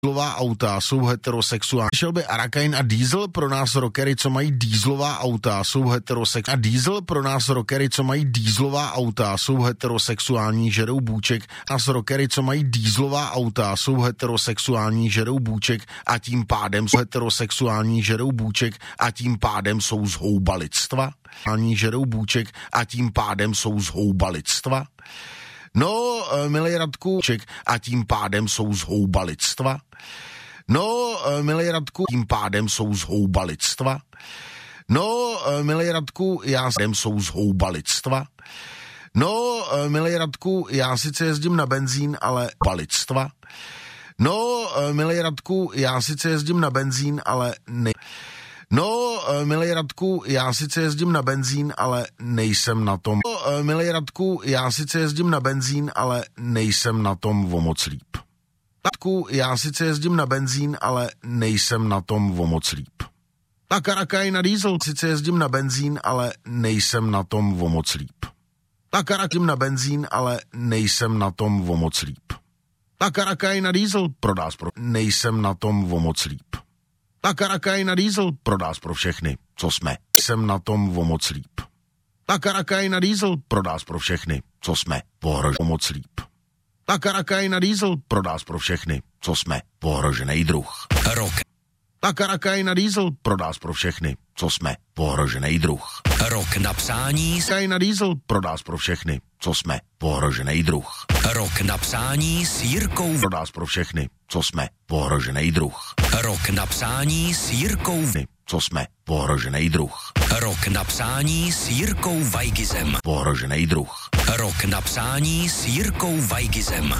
Dieselová auta jsou heterosexuální. Shelby Arakain a Diesel pro nás rockery, co mají dieselová auta, jsou heterosexuální. A Diesel pro nás rockery, co mají dieselová auta, jsou heterosexuální, žerou bůček. Nás rockery, co mají dieselová auta, jsou heterosexuální, žerou bůček a tím pádem jsou heterosexuální, žerou bůček a tím pádem jsou zhouba lidstva. Ani žerou bůček a tím pádem jsou zhouba lidstva. No, milý Radku, a tím pádem jsou zhouba lidstva. No, milý Radku, tím pádem jsou zhouba lidstva. No, milý Radku, já jsou zhouba lidstva. No, milý Radku, já sice jezdím na benzín, ale lidstva. No, milý Radku, já sice jezdím na benzín, ale ne. No, milý Radku, já sice jezdím na benzín, ale nejsem na tom. No, milý Radku, já sice jezdím na benzín, ale nejsem na tom o moc líp. Radku, já sice jezdím na benzín, ale nejsem na tom o moc líp. Tak Arakaj na diesel, sice jezdím na benzín, ale nejsem na tom o moc líp. Tak Arakaj na benzín, ale nejsem na tom o moc líp. Tak Arakaj na diesel, prodás pro, nejsem na tom o moc líp. Tak Arakaj na diesel, prodás pro všechny, co jsme. Jsem na tom o moc líp. Tak Arakaj na diesel, prodás pro všechny, co jsme. O moc líp. Tak Arakaj na diesel, prodás pro všechny, co jsme. Pohrožený druh. Rok. Tak Arakaj na diesel, prodás pro všechny, co jsme. Pohrožený druh. Rok na psání. Arakaj na diesel, prodás pro všechny, co jsme. Pohrožený druh. Rok na psání s Jirkou. Prodás pro všechny, co jsme. Pohrožený druh. Rok na psání s Jirkou. Co jsme. Pohrožený druh. Rok na psání s Jirkou Vajgizem. Pohrožený druh. Rok na psání s Jirkou Vajgizem.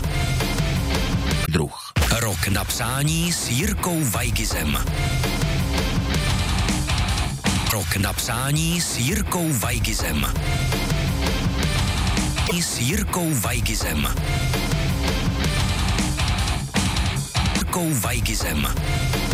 Druh. Rok na psání s Jirkou Vajgizem. Rok na psání s Jirkou Vajgizem. S Jirkou Vajgizem. Jirkou Vajgizem.